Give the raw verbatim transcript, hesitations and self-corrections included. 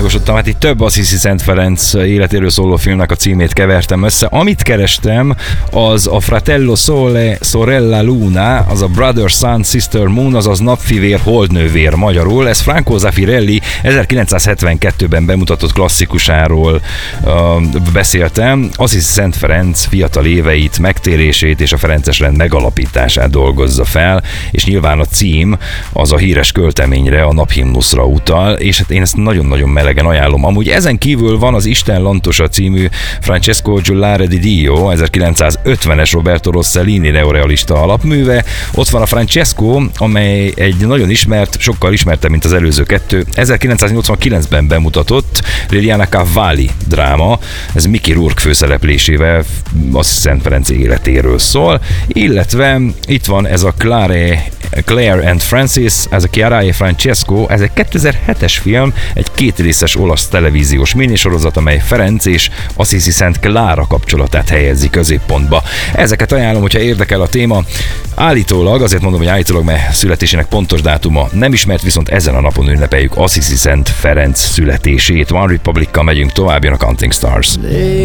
felvilágosodtam, hát itt több Assisi Szent Ferenc életéről szóló filmnek a címét kevertem össze. Amit kerestem, az a Fratello Sole Sorella Luna, az a Brother Sun Sister Moon, azaz napfivér holdnővér magyarul. Ez Franco Zeffirelli ezerkilencszázhetvenkettőben bemutatott klasszikusáról uh, beszéltem. Assisi Szent Ferenc fiatal éveit, megtérését és a ferences rend megalapítását dolgozza fel, és nyilván a cím az a híres költeményre, a naphimnuszra utal, és hát én ezt nagyon-nagyon melegen ajánlom. Amúgy ezen kívül van az Isten Lantosa című Francesco Giullare di Dio, ezerkilencszázötvenes Roberto Rossellini neorealista alapműve. Ott van a Francesco, amely egy nagyon ismert, sokkal ismertebb, mint az előző kettő, ezerkilencszáznyolcvankilencben bemutatott Liliana Cavalli dráma. Ez Mickey Rourke főszereplésével Assisi Szent Ferenc életéről szól, illetve itt van ez a Clare, Claire and Francis, ez a Chiara e Francesco, ez egy kétezer-hetes film, egy kétrészes olasz televíziós minisorozat, amely Ferenc és Assisi Szent Klára kapcsolatát helyezi középpontba. Ezeket ajánlom, hogyha érdekel a téma. Állítólag, azért mondom, hogy állítólag, mert születésének pontos dátuma nem ismert, viszont ezen a napon ünnepeljük Assisi Szent Ferenc születését. One Republic-kal megyünk tovább, jön a Counting Stars.